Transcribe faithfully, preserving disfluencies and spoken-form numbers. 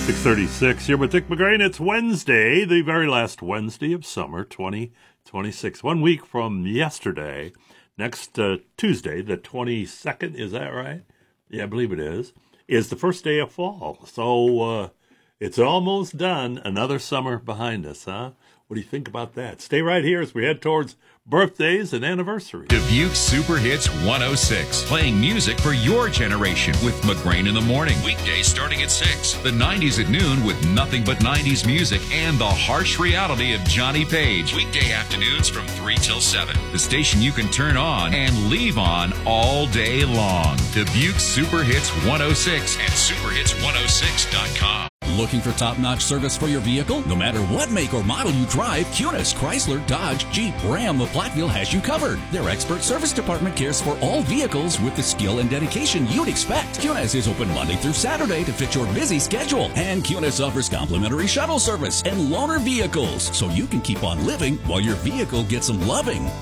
six thirty-six here with Dick McGrain. It's Wednesday, the very last Wednesday of summer, twenty twenty-six. One week from yesterday, next uh, Tuesday, the twenty-second, is that right? Yeah, I believe it is, is the first day of fall. So uh, it's almost done. Another summer behind us, huh? What do you think about that? Stay right here as we head towards birthdays and anniversaries. Dubuque Super Hits one oh six, playing music for your generation with McGrain in the morning. Weekdays starting at six. The nineties at noon with nothing but nineties music and the harsh reality of Johnny Page. Weekday afternoons from three till seven. The station you can turn on and leave on all day long. Dubuque Super Hits one oh six and super hits one oh six dot com. Looking for top-notch service for your vehicle? No matter what make or model you drive, Cunis, Chrysler, Dodge, Jeep, Ram, of Platteville has you covered. Their expert service department cares for all vehicles with the skill and dedication you'd expect. Cunis is open Monday through Saturday to fit your busy schedule. And Cunis offers complimentary shuttle service and loaner vehicles, so you can keep on living while your vehicle gets some loving.